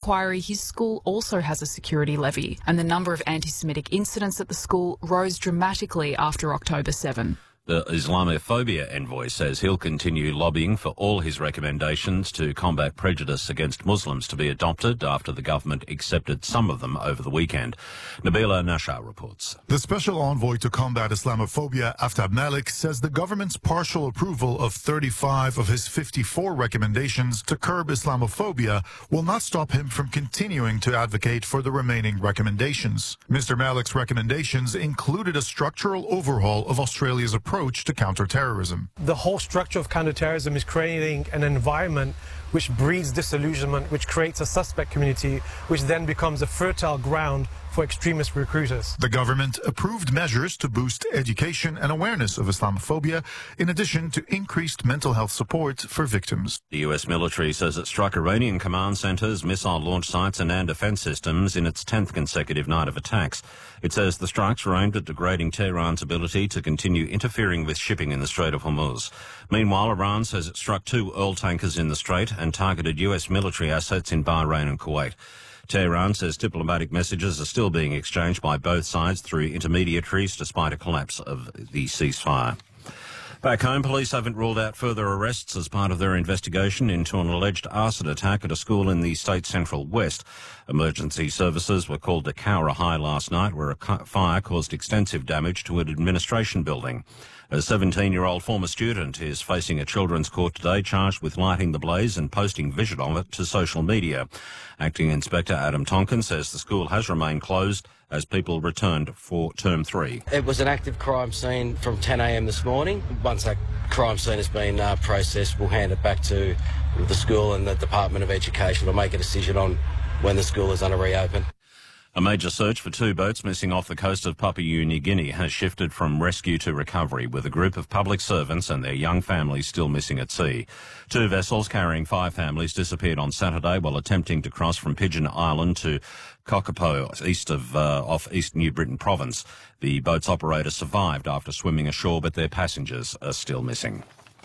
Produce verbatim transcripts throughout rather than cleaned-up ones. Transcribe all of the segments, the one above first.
Macquarie, his school also has a security levy, and the number of anti-Semitic incidents at the school rose dramatically after October seventh. The Islamophobia envoy says he'll continue lobbying for all his recommendations to combat prejudice against Muslims to be adopted after the government accepted some of them over the weekend. Nabila Nashar reports. The special envoy to combat Islamophobia, Aftab Malik, says the government's partial approval of thirty-five of his fifty-four recommendations to curb Islamophobia will not stop him from continuing to advocate for the remaining recommendations. Mister Malik's recommendations included a structural overhaul of Australia's approach to counterterrorism. The whole structure of counterterrorism is creating an environment which breeds disillusionment, which creates a suspect community, which then becomes a fertile ground for extremist recruiters. The government approved measures to boost education and awareness of Islamophobia, in addition to increased mental health support for victims. The U S military says it struck Iranian command centres, missile launch sites and air defence systems in its tenth consecutive night of attacks. It says the strikes were aimed at degrading Tehran's ability to continue interfering with shipping in the Strait of Hormuz. Meanwhile, Iran says it struck two oil tankers in the Strait and targeted U S military assets in Bahrain and Kuwait. Tehran says diplomatic messages are still being exchanged by both sides through intermediaries despite a collapse of the ceasefire. Back home, police haven't ruled out further arrests as part of their investigation into an alleged arson attack at a school in the state's central west. Emergency services were called to Cowra High last night, where a fire caused extensive damage to an administration building. A seventeen-year-old former student is facing a children's court today, charged with lighting the blaze and posting vision of it to social media. Acting Inspector Adam Tonkin says the school has remained closed as people returned for term three. It was an active crime scene from ten a m this morning. Once that crime scene has been uh, processed, we'll hand it back to the school and the Department of Education to make a decision on when the school is going to reopen. A major search for two boats missing off the coast of Papua New Guinea has shifted from rescue to recovery, with a group of public servants and their young families still missing at sea. Two vessels carrying five families disappeared on Saturday while attempting to cross from Pigeon Island to Kokopo, east of uh, off East New Britain province. The boat's operator survived after swimming ashore, but their passengers are still missing.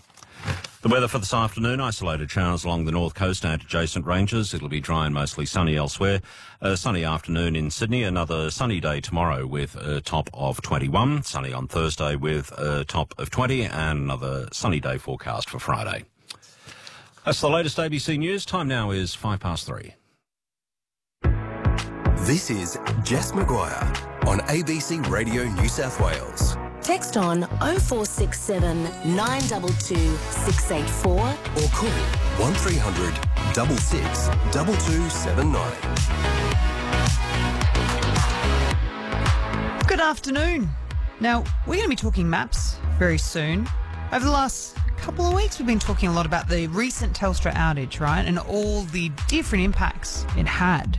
The weather for this afternoon: isolated showers along the north coast and adjacent ranges. It'll be dry and mostly sunny elsewhere. A sunny afternoon in Sydney. Another sunny day tomorrow with a top of twenty-one. Sunny on Thursday with a top of twenty, and another sunny day forecast for Friday. That's the latest A B C News. Time now is five past three. This is Jess Maguire on A B C Radio New South Wales. Text on oh four six seven, nine two two, six eight four or call one three hundred, six six, two two seven nine. Good afternoon. Now, we're going to be talking maps very soon. Over the last couple of weeks, we've been talking a lot about the recent Telstra outage, right, and all the different impacts it had.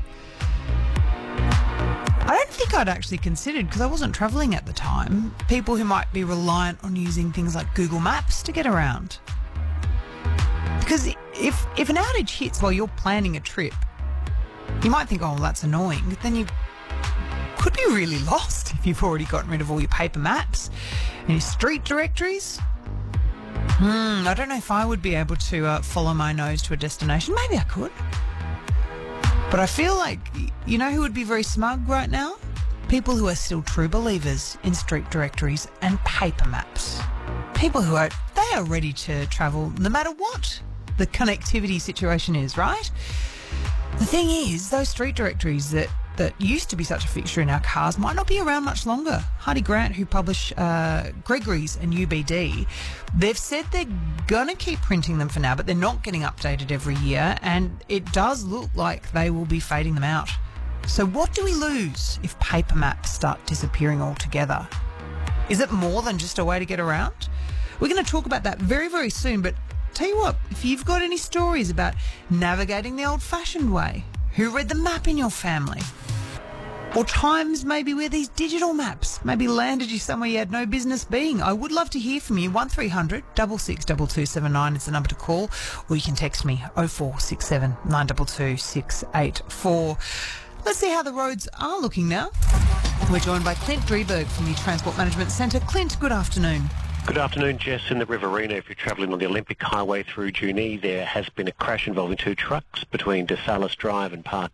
I don't think I'd actually considered, because I wasn't travelling at the time, people who might be reliant on using things like Google Maps to get around. Because if if an outage hits while you're planning a trip, you might think, oh, well, that's annoying. But then you could be really lost if you've already gotten rid of all your paper maps and your street directories. Hmm, I don't know if I would be able to uh, follow my nose to a destination. Maybe I could. But I feel like, you know who would be very smug right now? People who are still true believers in street directories and paper maps. People who are, they are ready to travel no matter what the connectivity situation is, right? The thing is, those street directories that, that used to be such a fixture in our cars might not be around much longer. Heidi Grant, who publish uh, Gregory's and U B D, they've said they're going to keep printing them for now, but they're not getting updated every year, and it does look like they will be fading them out. So what do we lose if paper maps start disappearing altogether? Is it more than just a way to get around? We're going to talk about that very, very soon, but tell you what, if you've got any stories about navigating the old-fashioned way, who read the map in your family, or times maybe where these digital maps maybe landed you somewhere you had no business being, I would love to hear from you. one three hundred, six six, two two seven nine is the number to call, or you can text me oh four six seven, nine two two, six eight four. Let's see how the roads are looking now. We're joined by Clint Drieberg from the Transport Management Centre. Clint, good afternoon. Good afternoon, Jess. In the Riverina, if you're travelling on the Olympic Highway through Junee, there has been a crash involving two trucks between DeSalis Drive and Park